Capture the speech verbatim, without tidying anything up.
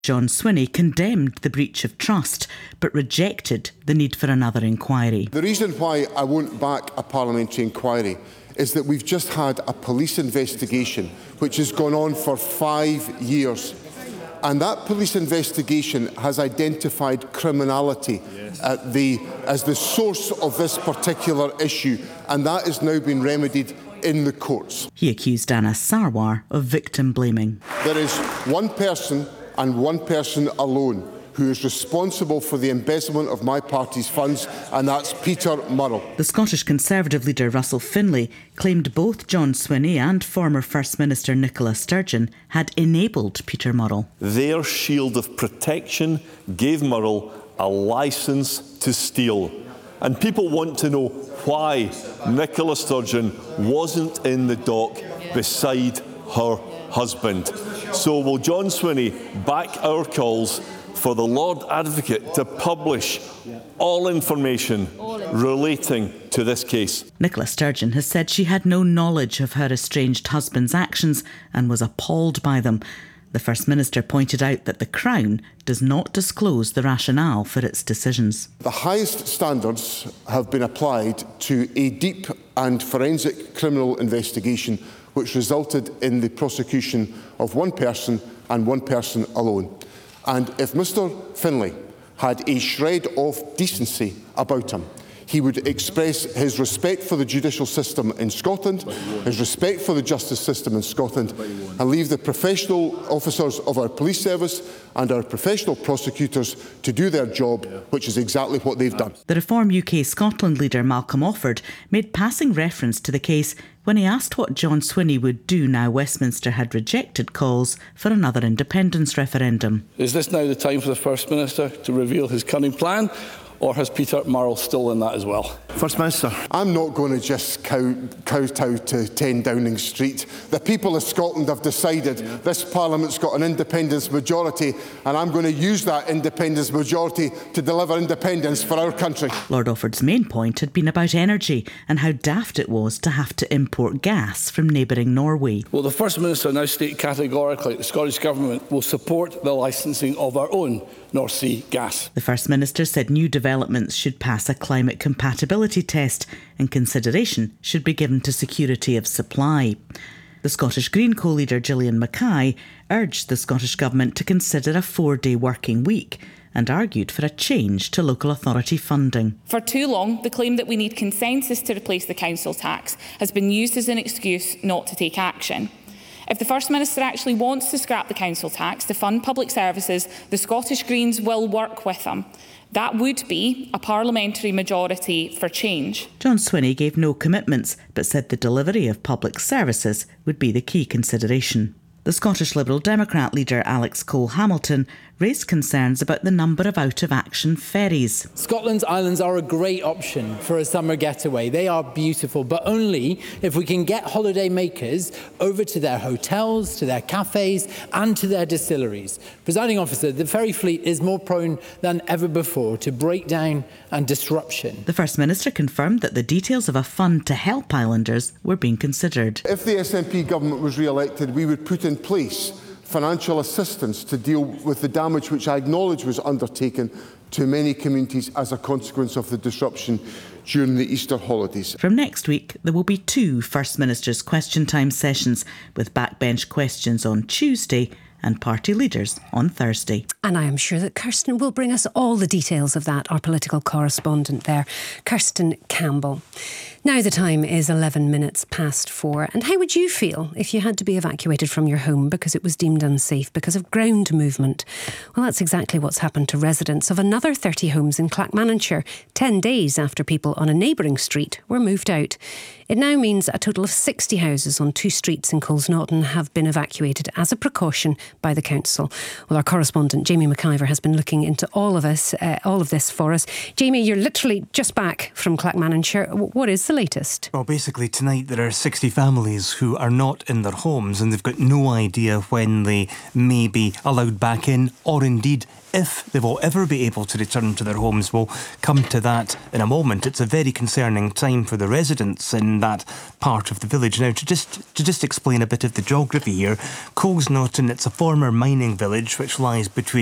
John Swinney condemned the breach of trust, but rejected the need for another inquiry. The reason why I won't back a parliamentary inquiry is that we've just had a police investigation which has gone on for five years. And that police investigation has identified criminality yes. at the, as the source of this particular issue, and that has now been remedied in the courts. He accused Anas Sarwar of victim blaming. There is one person and one person alone who is responsible for the embezzlement of my party's funds, and that's Peter Murrell. The Scottish Conservative leader Russell Finlay claimed both John Swinney and former First Minister Nicola Sturgeon had enabled Peter Murrell. Their shield of protection gave Murrell a licence to steal. And people want to know why Nicola Sturgeon wasn't in the dock beside her husband. So will John Swinney back our calls for the Lord Advocate to publish all information relating to this case? Nicola Sturgeon has said she had no knowledge of her estranged husband's actions and was appalled by them. The First Minister pointed out that the Crown does not disclose the rationale for its decisions. The highest standards have been applied to a deep and forensic criminal investigation which resulted in the prosecution of one person and one person alone. And if Mr Finlay had a shred of decency about him, he would express his respect for the judicial system in Scotland, his respect for the justice system in Scotland, and leave the professional officers of our police service and our professional prosecutors to do their job, which is exactly what they've done. The Reform U K Scotland leader Malcolm Offord made passing reference to the case when he asked what John Swinney would do now Westminster had rejected calls for another independence referendum. Is this now the time for the First Minister to reveal his cunning plan? Or has Peter Murrell stolen that as well? First Minister. I'm not going to just cow, kowtow to ten Downing Street. The people of Scotland have decided yeah. this Parliament's got an independence majority, and I'm going to use that independence majority to deliver independence for our country. Lord Offord's main point had been about energy and how daft it was to have to import gas from neighbouring Norway. Well, the First Minister now stated categorically that the Scottish Government will support the licensing of our own North Sea gas. The First Minister said new developments should pass a climate compatibility test and consideration should be given to security of supply. The Scottish Green co-leader Gillian Mackay urged the Scottish Government to consider a four-day working week and argued for a change to local authority funding. For too long, the claim that we need consensus to replace the council tax has been used as an excuse not to take action. If the First Minister actually wants to scrap the council tax to fund public services, the Scottish Greens will work with him. That would be a parliamentary majority for change. John Swinney gave no commitments, but said the delivery of public services would be the key consideration. The Scottish Liberal Democrat leader Alex Cole-Hamilton raised concerns about the number of out-of-action ferries. Scotland's islands are a great option for a summer getaway. They are beautiful, but only if we can get holiday makers over to their hotels, to their cafes and to their distilleries. Presiding officer, the ferry fleet is more prone than ever before to breakdown and disruption. The First Minister confirmed that the details of a fund to help islanders were being considered. If the S N P government was re-elected, we would put in place financial assistance to deal with the damage which I acknowledge was undertaken to many communities as a consequence of the disruption during the Easter holidays. From next week, there will be two First Minister's Question Time sessions with backbench questions on Tuesday and party leaders on Thursday. And I am sure that Kirsten will bring us all the details of that, our political correspondent there, Kirsten Campbell. Now the time is eleven minutes past four. And how would you feel if you had to be evacuated from your home because it was deemed unsafe because of ground movement? Well, that's exactly what's happened to residents of another thirty homes in Clackmannanshire, ten days after people on a neighbouring street were moved out. It now means a total of sixty houses on two streets in Colesnaughton have been evacuated as a precaution by the council. Well, our correspondent Jamie McIver has been looking into all of us, uh, all of this for us. Jamie, you're literally just back from Clackmannanshire. What is the latest? Well, basically tonight there are sixty families who are not in their homes and they've got no idea when they may be allowed back in, or indeed if they will ever be able to return to their homes. We'll come to that in a moment. It's a very concerning time for the residents in that part of the village. Now, to just to just explain a bit of the geography here, Colesnaughton, it's a former mining village which lies between